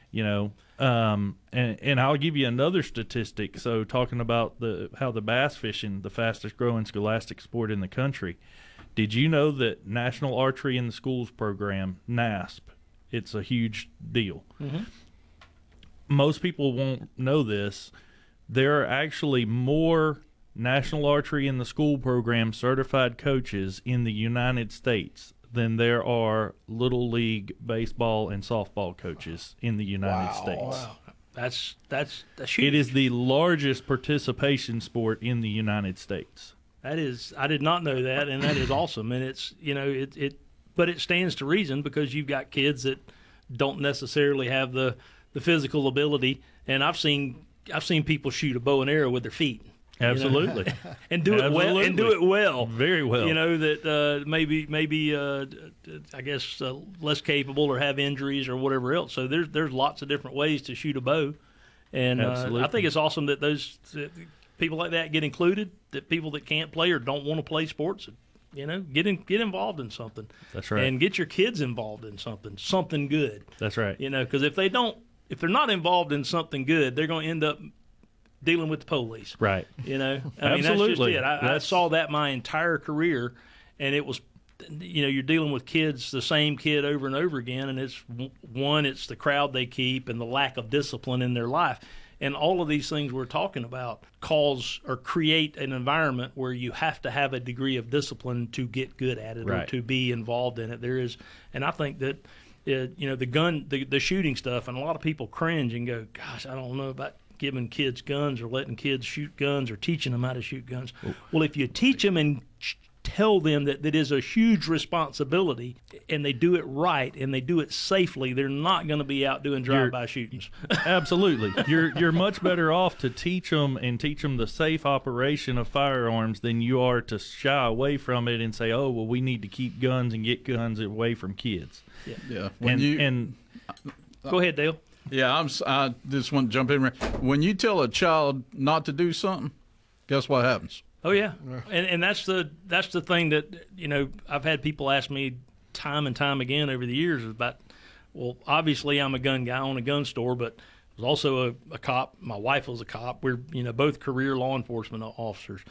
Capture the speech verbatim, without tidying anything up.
You know, um, and and I'll give you another statistic. So talking about the how the bass fishing, the fastest growing scholastic sport in the country. Did you know that National Archery in the Schools program, NASP, it's a huge deal. Mm-hmm. Most people won't know this. There are actually more National Archery in the School program certified coaches in the United States than there are Little League baseball and softball coaches in the United Wow. States. Wow. That's that's that's huge. It is the largest participation sport in the United States. That is, I did not know that, and that is awesome. And it's, you know, it, it, but it stands to reason because you've got kids that don't necessarily have the, the physical ability. And I've seen, I've seen people shoot a bow and arrow with their feet. Absolutely. You know? and do it well, and do it well. Very well. You know, that uh, maybe, maybe, uh, I guess, uh, less capable or have injuries or whatever else. So there's, there's lots of different ways to shoot a bow. And uh, I think it's awesome that those, uh, people like that get included, that people that can't play or don't want to play sports, you know, get in, get involved in something. That's right. And get your kids involved in something, something good. That's right. You know, because if they don't, if they're not involved in something good, they're going to end up dealing with the police. Right. You know, I Absolutely. mean, that's just it. I, I That's- saw that my entire career, and it was, you know, you're dealing with kids, the same kid over and over again, and it's one, it's the crowd they keep and the lack of discipline in their life. And all of these things we're talking about cause or create an environment where you have to have a degree of discipline to get good at it Right. or to be involved in it. There is, and I think that, uh, you know, the gun, the, the shooting stuff, and a lot of people cringe and go, gosh, I don't know about giving kids guns or letting kids shoot guns or teaching them how to shoot guns. Oh. Well, if you teach them and tell them that that is a huge responsibility and they do it right and they do it safely, they're not going to be out doing drive-by shootings. Absolutely. You're you're much better off to teach them and teach them the safe operation of firearms than you are to shy away from it and say, oh, well, we need to keep guns and get guns away from kids. Yeah. When And, you, and Go ahead, Dale. yeah, I'm, s- I just want to jump in. When you tell a child not to do something, guess what happens? Oh yeah, and and that's the that's the thing that, you know, I've had people ask me time and time again over the years about. Well, obviously I'm a gun guy, I own a gun store, but I was also a, a cop. My wife was a cop. We're, you know, both career law enforcement officers.